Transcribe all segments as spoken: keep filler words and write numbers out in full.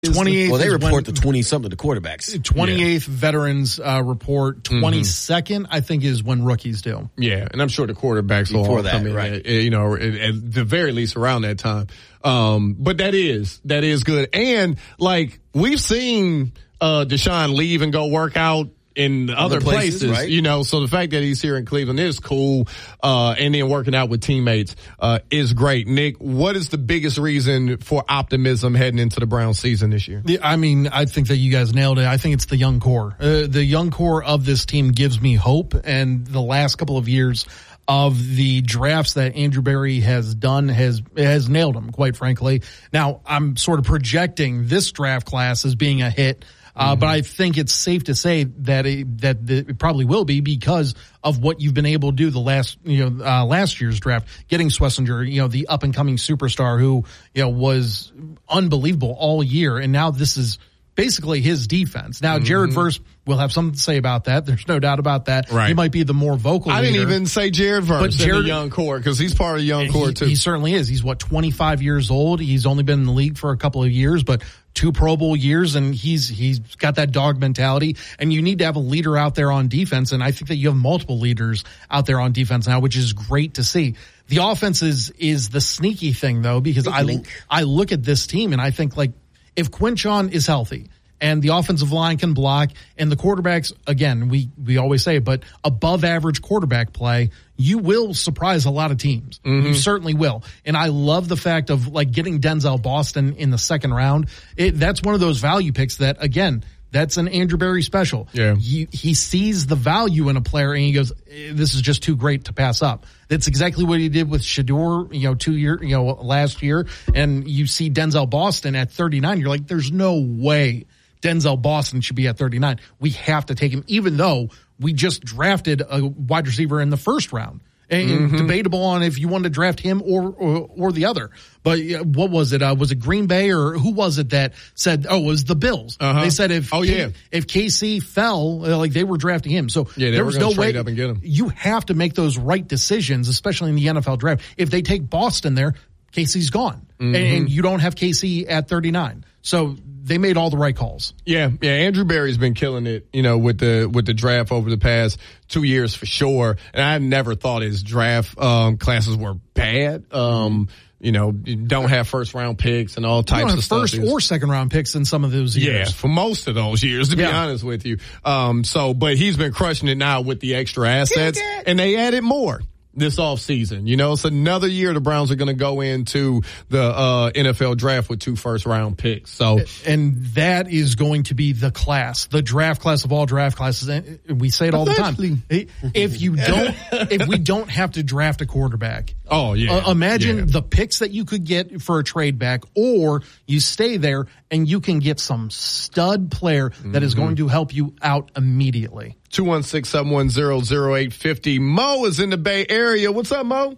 twenty-eighth. Well, they report the twenty-something to the quarterbacks. twenty-eighth yeah. veterans uh, report. twenty-second, mm-hmm. I think, is when rookies do. Yeah, and I'm sure the quarterbacks will all come in, right. at, you know, at, at the very least around that time. Um, but that is, that is good. And, like, we've seen uh, Deshaun leave and go work out in other, other places, places right? you know, so the fact that he's here in Cleveland is cool, uh, and then working out with teammates, uh, is great. Nick, what is the biggest reason for optimism heading into the Browns season this year? I mean, I think that you guys nailed it. I think it's the young core. Uh, the young core of this team gives me hope, and the last couple of years of the drafts that Andrew Berry has done has has nailed them, quite frankly. Now, I'm sort of projecting this draft class as being a hit. Uh, mm-hmm. But I think it's safe to say that it, that the, it probably will be because of what you've been able to do the last, you know, uh, last year's draft, getting Schlesinger, you know, the up and coming superstar who, you know, was unbelievable all year. And now this is basically his defense. Now, mm-hmm. Jared Verse will have something to say about that. There's no doubt about that. Right. He might be the more vocal I leader. didn't even say Jared Verse but Jared, in the young core because he's part of the young core he, too. He certainly is. He's what, twenty-five years old. He's only been in the league for a couple of years, but two Pro Bowl years, and he's he's got that dog mentality. And you need to have a leader out there on defense, and I think that you have multiple leaders out there on defense now, which is great to see. The offense is is the sneaky thing though, because I I look at this team and I think, like, if Quinchon is healthy and the offensive line can block, and the quarterbacks, again, we, we always say, but above average quarterback play, you will surprise a lot of teams. Mm-hmm. You certainly will. And I love the fact of, like, getting Denzel Boston in the second round. It, that's one of those value picks that, again, that's an Andrew Berry special. Yeah. He, he sees the value in a player and he goes, this is just too great to pass up. That's exactly what he did with Shedeur, you know, two year, you know, last year. And you see Denzel Boston at thirty-nine. You're like, there's no way Denzel Boston should be at thirty-nine. We have to take him, even though we just drafted a wide receiver in the first round. And mm-hmm. debatable on if you wanted to draft him or or, or the other. But uh, what was it? Uh, was it Green Bay or who was it that said, oh, it was the Bills. Uh-huh. They said if oh, yeah. K- if K C fell, uh, like they were drafting him. So yeah, there was no way. Up and get him. You have to make those right decisions, especially in the N F L draft. If they take Boston there, K C's gone. Mm-hmm. And, and you don't have K C at thirty-nine. So they made all the right calls. Yeah, yeah. Andrew Berry's been killing it, you know, with the with the draft over the past two years for sure. And I never thought his draft um, classes were bad. Um, you know, you don't have first round picks and all types you don't have of stuff. First or second round picks in some of those years. Yeah, for most of those years, to be yeah. honest with you. Um, so, but he's been crushing it now with the extra assets, and they added more this offseason. You know, it's another year the Browns are going to go into the uh, N F L draft with two first round picks. So, and that is going to be the class, the draft class of all draft classes. And we say it all the time. If you don't, if we don't have to draft a quarterback, oh yeah, uh, imagine yeah. the picks that you could get for a trade back, or you stay there and you can get some stud player that mm-hmm. is going to help you out immediately. two one six, seven one zero, zero eight five zero. Mo is in the Bay Area. What's up, Mo?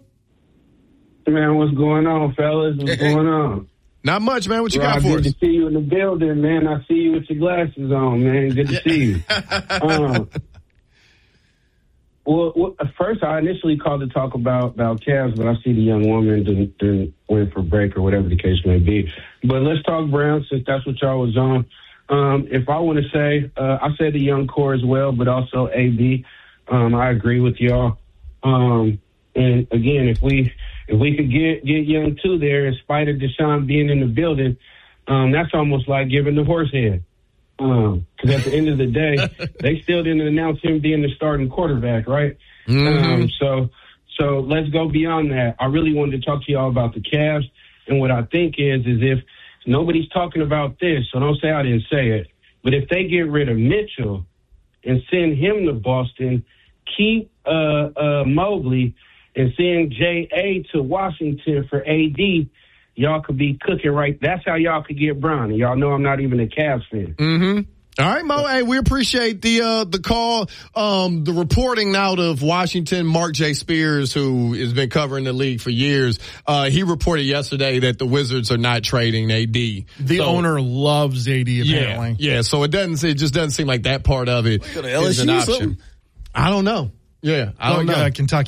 Man, what's going on, fellas? What's going on? Not much, man. What you Rob, got for good us? Good to see you in the building, man. I see you with your glasses on, man. Good to see you. um, well, well, first, I initially called to talk about, about Cavs, but I see the young woman didn't, didn't win for break or whatever the case may be. But let's talk Browns since that's what y'all was on. Um, if I want to say, uh, I said the young core as well, but also A B. Um, I agree with y'all. Um, and again, if we if we could get get young two there, in spite of Deshaun being in the building, um, that's almost like giving the horse head. Um, because at the end of the day, they still didn't announce him being the starting quarterback, right? Mm-hmm. Um, so so let's go beyond that. I really wanted to talk to y'all about the Cavs, and what I think is is if nobody's talking about this, so don't say I didn't say it. But if they get rid of Mitchell and send him to Boston, keep uh, uh, Mobley, and send J A to Washington for A D, y'all could be cooking right. That's how y'all could get Brown. And y'all know I'm not even a Cavs fan. Mm-hmm. All right, Mo. Hey, we appreciate the uh, the call. Um, the reporting out of Washington, Mark J. Spears, who has been covering the league for years, uh, he reported yesterday that the Wizards are not trading A D. The so, owner loves A D, apparently. Yeah, yeah. So it doesn't. It just doesn't seem like that part of it is an option. I don't know. Yeah, I don't oh, know. Uh, Kentucky.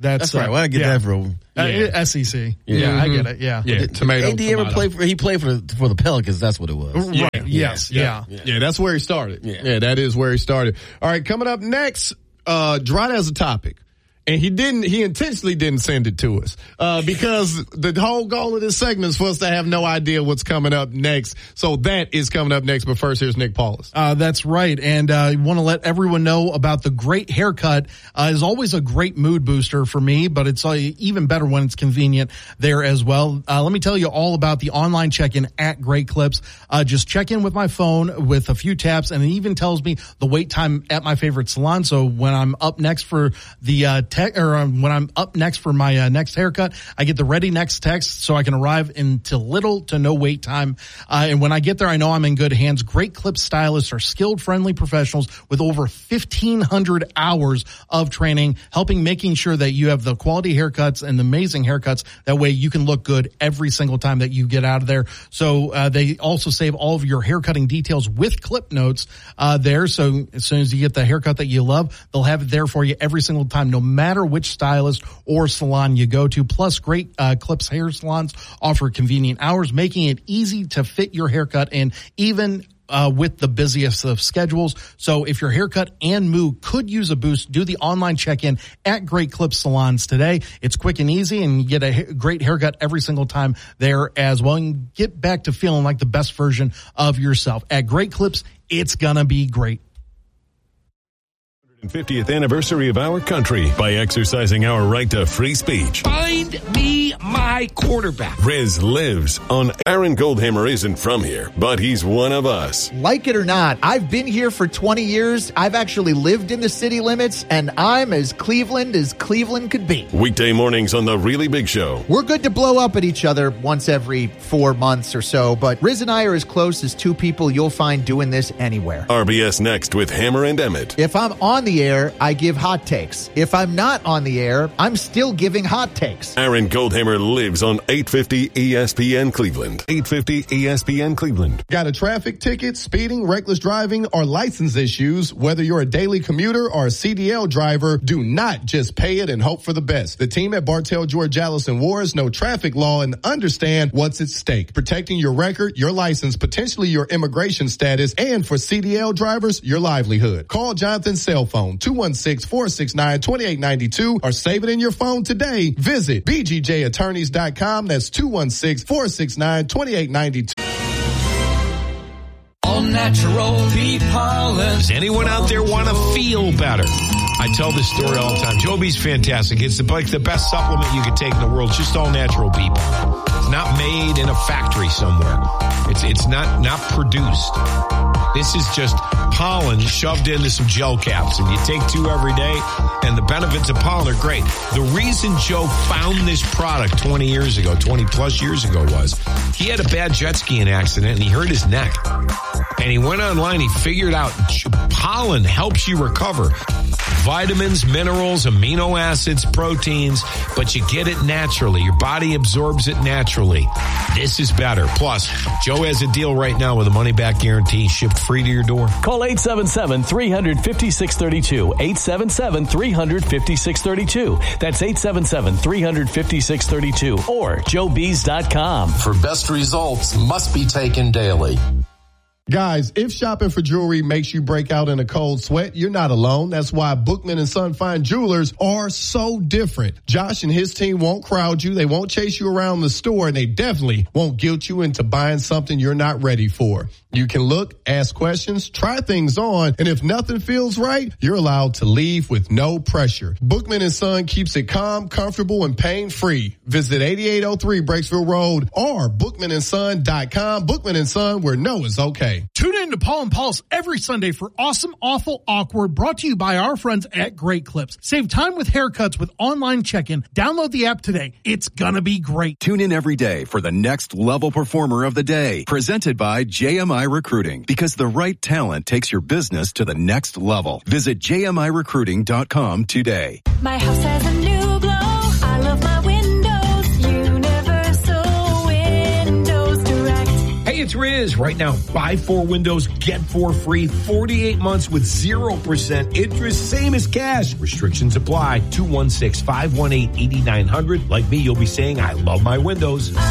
That's, That's right. Well, I get yeah. that from uh, yeah. S E C. Yeah, yeah mm-hmm. I get it. Yeah, yeah. Did, tomato. Did he tomato. ever play for? He played for the, for the Pelicans. That's what it was. Right. Yeah. Yes. Yeah. Yeah. yeah. That's where he started. Yeah. yeah, that is where he started. All right, coming up next, uh, Drought has a topic. And he didn't, he intentionally didn't send it to us, uh, because the whole goal of this segment is for us to have no idea what's coming up next. So that is coming up next. But first, here's Nick Paulus. Uh, that's right. And, uh, I want to let everyone know about the Great Haircut, uh, is always a great mood booster for me, but it's uh, even better when it's convenient there as well. Uh, let me tell you all about the online check-in at Great Clips. Uh, just check in with my phone with a few taps, and it even tells me the wait time at my favorite salon. So when I'm up next for the, uh, Tech, or um, when I'm up next for my uh, next haircut, I get the ready next text so I can arrive into little to no wait time. Uh, and when I get there, I know I'm in good hands. Great Clip stylists are skilled, friendly professionals with over fifteen hundred hours of training, helping making sure that you have the quality haircuts and amazing haircuts. That way you can look good every single time that you get out of there. So uh, they also save all of your haircutting details with clip notes uh, there. So as soon as you get the haircut that you love, they'll have it there for you every single time, no matter which stylist or salon you go to. Plus, Great uh, Clips hair salons offer convenient hours, making it easy to fit your haircut in, even Uh, with the busiest of schedules. So if your haircut and mood could use a boost, do the online check-in at Great Clips salons today. It's quick and easy, and you get a ha- great haircut every single time there as well. And get back to feeling like the best version of yourself. At Great Clips, it's gonna be great. fiftieth anniversary of our country by exercising our right to free speech. Find me my quarterback. Riz lives on. Aaron Goldhammer isn't from here, but he's one of us. Like it or not, I've been here for twenty years. I've actually lived in the city limits, and I'm as Cleveland as Cleveland could be. Weekday mornings on The Really Big Show. We're good to blow up at each other once every four months or so, but Riz and I are as close as two people you'll find doing this anywhere. R B S Next with Hammer and Emmett. If I'm on the air, I give hot takes. If I'm not on the air, I'm still giving hot takes. Aaron Goldhammer lives on eight fifty E S P N Cleveland. eight fifty E S P N Cleveland. Got a traffic ticket, speeding, reckless driving, or license issues? Whether you're a daily commuter or a C D L driver, do not just pay it and hope for the best. The team at Bartell, George, Alice, and Wars know traffic law and understand what's at stake. Protecting your record, your license, potentially your immigration status, and for C D L drivers, your livelihood. Call Jonathan's cell phone, two one six, four six nine, two eight nine two, or save it in your phone today. Visit b g j attorneys dot com. That's two one six, four six nine, two eight nine two. All natural bee pollen. Does anyone out there want to feel better? I tell this story all the time. Joby's fantastic. It's the, like the best supplement you could take in the world. It's just all natural bee pollen. It's not made in a factory somewhere. It's it's not not produced. This is just pollen shoved into some gel caps, and you take two every day, and the benefits of pollen are great. The reason Joe found this product twenty years ago, twenty plus years ago, was he had a bad jet skiing accident, and he hurt his neck. And he went online, he figured out pollen helps you recover. Vitamins, minerals, amino acids, proteins, but you get it naturally. Your body absorbs it naturally. This is better. Plus, Joe has a deal right now with a money-back guarantee shipped free to your door. Call eight seven seven, three five six, three two. eight seven seven, three five six, three two. That's eight seven seven, three five six, three two or joe bees dot com. For best results, must be taken daily. Guys, if shopping for jewelry makes you break out in a cold sweat, you're not alone. That's why Bookman and Son Fine Jewelers are so different. Josh and his team won't crowd you. They won't chase you around the store, and they definitely won't guilt you into buying something you're not ready for. You can look, ask questions, try things on, and if nothing feels right, you're allowed to leave with no pressure. Bookman and Son keeps it calm, comfortable, and pain-free. Visit eighty-eight oh three Breaksville Road or bookman and son dot com. Bookman and Son, where no is okay. Tune in to Paul and Pulse every Sunday for Awesome, Awful, Awkward, brought to you by our friends at Great Clips. Save time with haircuts with online check-in. Download the app today. It's gonna be great. Tune in every day for the next level performer of the day. Presented by J M I Recruiting. Because the right talent takes your business to the next level. Visit j m i recruiting dot com today. My house has a new glow. I love my windows. Universal Windows Direct. Hey, it's Riz. Right now, buy four windows, get four free, forty-eight months with zero percent interest, same as cash. Restrictions apply. two one six, five one eight, eight nine zero zero. Like me, you'll be saying, I love my windows.